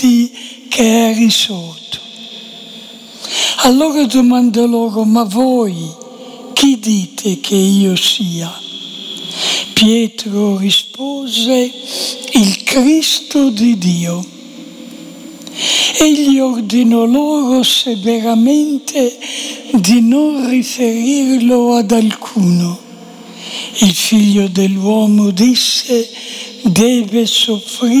che è risorto. Allora domandò loro: ma voi chi dite che io sia? Pietro rispose: il Cristo di Dio. Egli ordinò loro severamente di non riferirlo ad alcuno. Il Figlio dell'uomo, disse, deve soffrire